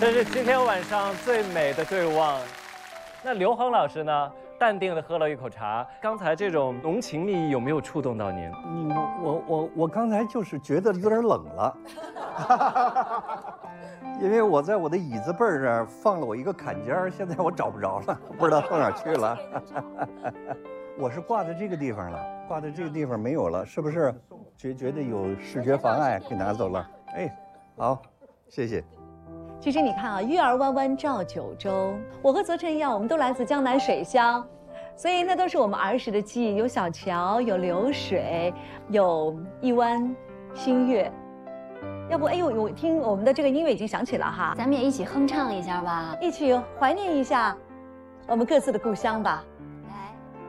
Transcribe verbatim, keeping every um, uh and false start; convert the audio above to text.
这是今天晚上最美的对望。那刘恒老师呢？淡定地喝了一口茶。刚才这种浓情蜜意有没有触动到您？ 嗯，我我我我刚才就是觉得有点冷了，因为我在我的椅子背儿那儿放了我一个坎肩儿，现在我找不着了，不知道放哪儿去了。我是挂在这个地方了，挂在这个地方没有了，是不是？觉觉得有视觉妨碍，给拿走了。哎，好，谢谢。 其实你看啊，月儿弯弯照九州，我和泽成一样，我们都来自江南水乡，所以那都是我们儿时的记忆，有小桥，有流水，有一湾新月。要不，哎呦，我听我们的这个音乐已经响起了哈， 咱们也一起哼唱一下吧， 一起怀念一下我们各自的故乡吧。